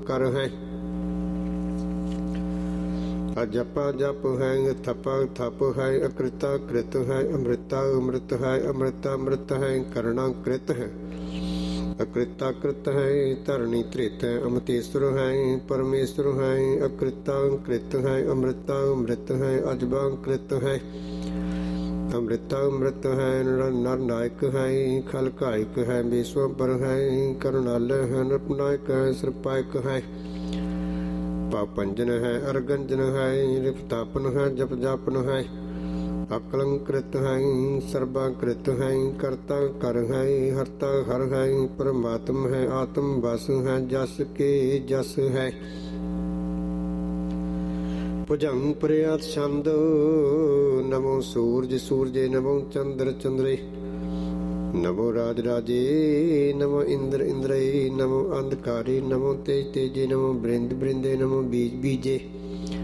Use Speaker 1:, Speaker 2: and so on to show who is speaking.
Speaker 1: ਕਰ ਹੈ। ਅਜਪਾ ਜਪ ਹੈ, ਥਪਾ ਥਪ ਹੈ, ਅਕ੍ਰਿਤਾ ਕ੍ਰਿਤ ਹੈ, ਅੰਮ੍ਰਿਤਾ ਅੰਮ੍ਰਿਤ ਹੈ, ਅਮ੍ਰਿਤਾ ਅੰਮ੍ਰਿਤ ਹੈ, ਕਰਣਾ ਕ੍ਰਿਤ ਹੈ। ਅਕ੍ਰਿਤਾ ਕ੍ਰਿਤ ਹੈ, ਧਰਣੀ ਧ੍ਰਿਤ ਹੈ, ਅਮਤੇਸ਼ਵਰ ਹੈ, ਪਰਮੇਸ਼ਵਰ ਹੈ। ਅਕ੍ਰਿਤਾ ਕ੍ਰਿਤ ਹੈ, ਅੰਮ੍ਰਿਤਾ ਅੰਮ੍ਰਿਤ ਹੈ, ਅਜਬਾ ਕ੍ਰਿਤ ਹੈ, ਅੰਮ੍ਰਿਤਾ ਅੰਮ੍ਰਿਤ ਹੈ, ਨਰ ਨਾਇਕ ਹੈ, ਖਲਕਾਇਕ ਹੈ, ਵਿਸ਼ਵੰਬਰ ਹੈ, ਕਰੁਣਾਲ ਹੈ, ਨਰਪਨਾਇਕ ਹੈ, ਸਿਰਪਾਇਕ ਹੈ, ਪਾਪੰਜਨ ਹੈ, ਅਰਗੰਜਨ ਹੈ, ਰਿਪਤਾਪਨ ਹੈ, ਜਪ ਜਾਪਨ ਹੈ। ਅਕਲੰਕ੍ਰਿਤ ਹੈ, ਸਰਬਾਕ੍ਰਿਤ ਹੈ, ਕਰਤਾ ਕਰ ਹੈ, ਹਰਤਾ ਹਰ ਹੈ, ਪਰਮਾਤਮ ਹੈ, ਆਤਮ ਵਸ ਹੈ, ਜਸ ਕੇ ਜਸ ਹੈ। ਭੁਜੰਗ ਪ੍ਰਿਆਤ ਛੰਦ, ਨਮੋ ਸੂਰਜ ਸੂਰਜੇ, ਨਮੋ ਚੰਦਰ ਚੰਦਰੇ, ਨਮੋ ਰਾਜ ਰਾਜੇ, ਨਮੋ ਇੰਦਰ ਇੰਦਰੇ, ਨਮੋ ਅੰਧਕਾਰੇ, ਨਮੋ ਤੇਜ ਤੇਜੇ, ਨਮੋ ਬ੍ਰਿੰਦ ਬ੍ਰਿੰਦੇ, ਨਮੋ ਬੀਜ ਬੀਜੇ।